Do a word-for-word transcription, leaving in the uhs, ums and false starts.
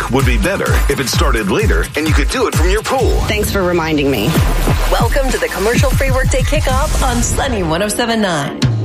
work would be better if it started later and you could do it from your pool. Thanks for reminding me. Welcome to the commercial-free workday kickoff on Sunny one oh seven point nine.